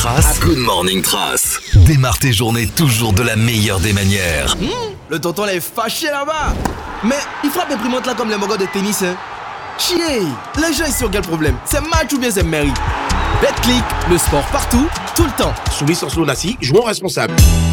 Trace. Good morning Trace. Démarre tes journées toujours de la meilleure des manières. Le tonton là est fâché là-bas. Mais il frappe imprimante là comme les mogos de tennis hein. Chier. Les gens ici ont quel problème? C'est match ou bien c'est mairie? Betclic, le sport partout, tout le temps. Soumis sans slow Nassi, jouons responsable.